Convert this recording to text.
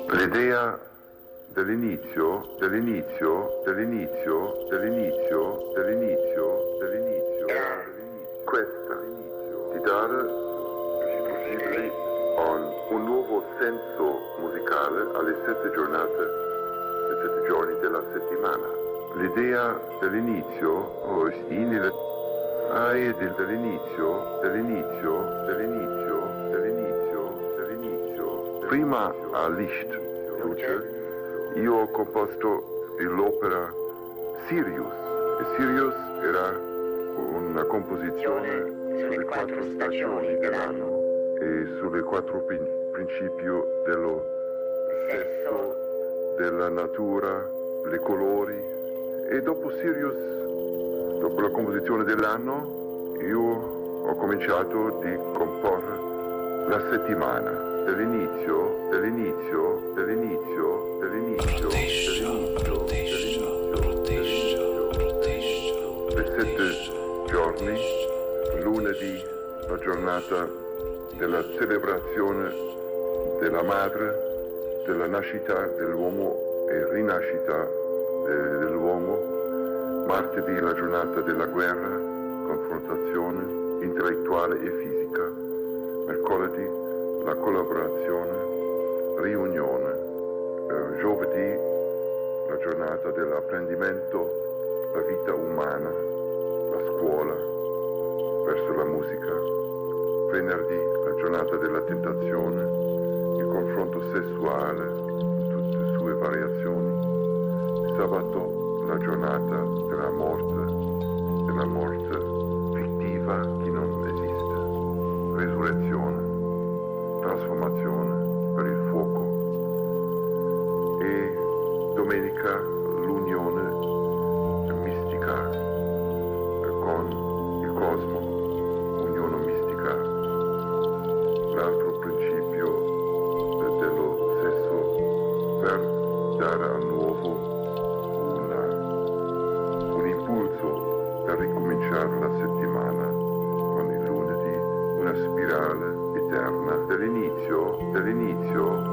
L'idea dell'inizio, dell'inizio, dell'inizio, dell'inizio, dell'inizio, dell'inizio, questa, di dare, se possibile, un nuovo senso musicale alle 7 giornate, ai 7 giorni della settimana. L'idea dell'inizio, dell'inizio, dell'inizio, dell'inizio, dell'inizio, dell'inizio. Prima a Licht, luce, io ho composto l'opera Sirius. E Sirius era una composizione sulle 4 stagioni dell'anno e sulle 4 principi dello sesso, della natura, le colori. E dopo Sirius, dopo la composizione dell'anno, io ho cominciato di comporre la settimana, dell'inizio, dell'inizio, dell'inizio, dell'inizio, dei 7 giorni, lunedì, la giornata della celebrazione della madre, della nascita dell'uomo e rinascita dell'uomo, martedì la giornata della guerra, confrontazione intellettuale e fisica, mercoledì la collaborazione, riunione, giovedì la giornata dell'apprendimento, la vita umana, la scuola, verso la musica, venerdì la giornata della tentazione, il confronto sessuale in tutte le sue variazioni, sabato la giornata della morte fittiva che non esiste, resurrezione, trasformazione per il fuoco e domenica l'unione mistica con il cosmo, unione mistica, l'altro principio dello sesso per dare a nuovo un impulso per ricominciare la settimana con il lunedì, una spirale eterna dell'inizio, dell'inizio,